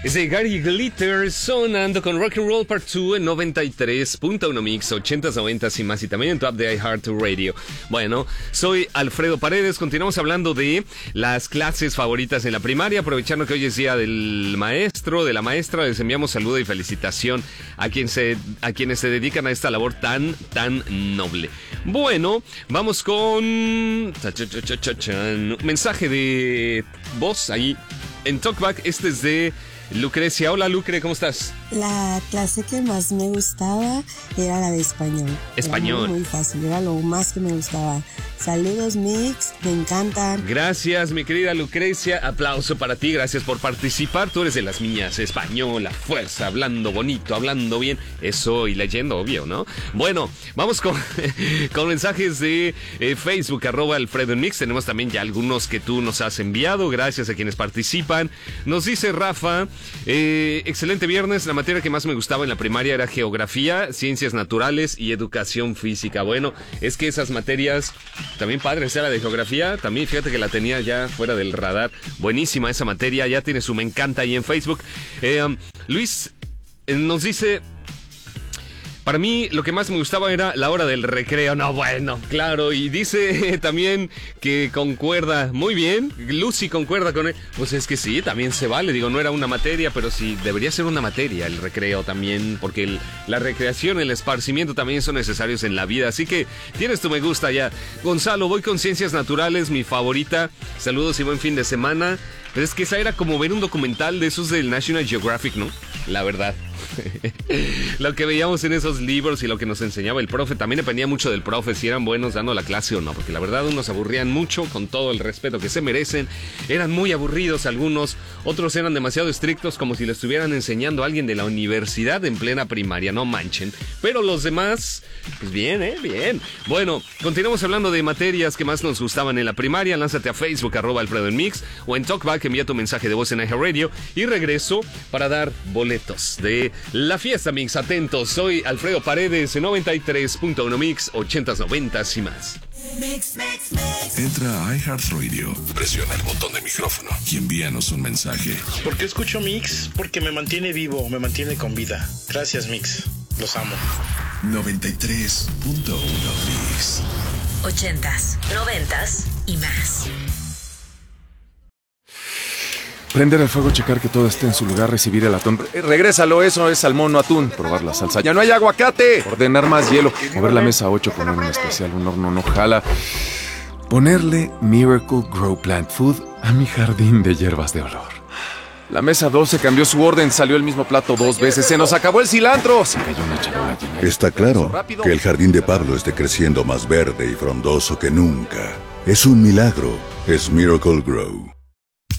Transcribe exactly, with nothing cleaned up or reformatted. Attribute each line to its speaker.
Speaker 1: Es de Gary Glitter sonando con Rock and Roll Part dos en noventa y tres punto uno Mix, ochentas, noventas y más, y también en tu app de iHeartRadio. Bueno, soy Alfredo Paredes, continuamos hablando de las clases favoritas en la primaria, aprovechando que hoy es día del maestro, de la maestra. Les enviamos saludo y felicitación a, quien se, a quienes se dedican a esta labor tan, tan noble. Bueno, vamos con mensaje de voz ahí en Talkback. Este es de Lucrecia. Hola, Lucre, ¿cómo estás?
Speaker 2: La clase que más me gustaba era la de español.
Speaker 1: Español.
Speaker 2: Era muy, muy fácil, era lo más que me gustaba. Saludos, Mix, me encantan.
Speaker 1: Gracias, mi querida Lucrecia. Aplauso para ti, gracias por participar. Tú eres de las mías, española, fuerza, hablando bonito, hablando bien. Eso y leyendo, obvio, ¿no? Bueno, vamos con, con mensajes de eh, Facebook, arroba Alfredo en Mix. Tenemos también ya algunos que tú nos has enviado. Gracias a quienes participan. Nos dice Rafa, eh, excelente viernes. La materia que más me gustaba en la primaria era geografía, ciencias naturales y educación física. Bueno, es que esas materias también padre, sea la de geografía, también fíjate que la tenía ya fuera del radar. Buenísima esa materia, ya tiene su me encanta ahí en Facebook. Eh, um, Luis eh, nos dice: para mí lo que más me gustaba era la hora del recreo. No, bueno, claro. Y dice también que concuerda muy bien. Lucy concuerda con él. Pues es que sí, también se vale. Digo, no era una materia, pero sí debería ser una materia el recreo también. Porque el, la recreación, el esparcimiento también son necesarios en la vida. Así que tienes tu me gusta ya. Gonzalo, voy con ciencias naturales, mi favorita. Saludos y buen fin de semana. Pero es que esa era como ver un documental de esos del National Geographic, ¿no? La verdad. Lo que veíamos en esos libros y lo que nos enseñaba el profe también dependía mucho del profe, si eran buenos dando la clase o no, porque la verdad unos aburrían mucho, con todo el respeto que se merecen. Eran muy aburridos algunos, otros eran demasiado estrictos, como si le estuvieran enseñando a alguien de la universidad en plena primaria, no manchen. Pero los demás, pues bien, eh, bien. Bueno, continuamos hablando de materias que más nos gustaban en la primaria. Lánzate a Facebook, arroba Alfredo en Mix, o en Talkback, envía tu mensaje de voz en iHeartRadio, y regreso para dar boletos de la fiesta Mix. Atentos, soy Alfredo Paredes en noventa y tres punto uno Mix, ochentas, noventas y más.
Speaker 3: Mix, mix, mix. Entra a iHeartRadio, presiona el botón de micrófono y envíanos un mensaje.
Speaker 4: ¿Por qué escucho Mix? Porque me mantiene vivo, me mantiene con vida. Gracias, Mix. Los amo.
Speaker 3: noventa y tres punto uno Mix.
Speaker 5: Ochentas, noventas y más.
Speaker 6: Prender el fuego, checar que todo esté en su lugar, recibir el atún. Eh, regrésalo, eso es salmón, no atún. Probar la salsa. ¡Ya no hay aguacate! Ordenar más hielo. Mover la mesa ocho, poner un especial, un horno no jala. Ponerle Miracle Grow Plant Food a mi jardín de hierbas de olor. La mesa doce cambió su orden, salió el mismo plato dos veces. ¡Se nos acabó el cilantro! Se cayó una charola llena.
Speaker 7: Está claro que el jardín de Pablo esté creciendo más verde y frondoso que nunca. Es un milagro. Es Miracle Grow.